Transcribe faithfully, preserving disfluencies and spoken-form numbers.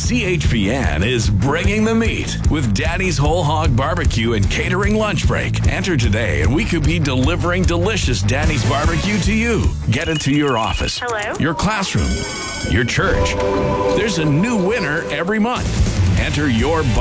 C H P N is bringing the meat with Daddy's Whole Hog Barbecue and Catering Lunch Break. Enter today and we could be delivering delicious Daddy's Barbecue to you. Get it to your office, Hello? your classroom, your church. There's a new winner every month. Enter your